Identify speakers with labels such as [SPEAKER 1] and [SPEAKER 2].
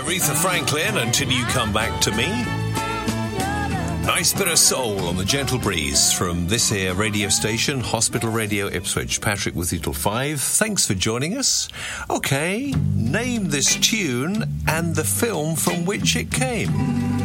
[SPEAKER 1] Aretha Franklin, Until You Come Back to Me. Nice bit of soul on the gentle breeze from this here radio station, Hospital Radio Ipswich. Patrick with you till 5. Thanks for joining us. OK, name this tune and the film from which it came.